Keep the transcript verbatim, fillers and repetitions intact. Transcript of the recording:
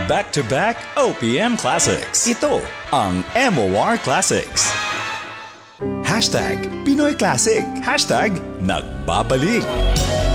Back-to-back O P M Classics. Ito ang M O R Classics. Hashtag Pinoy Classic. Hashtag Nagbabalik.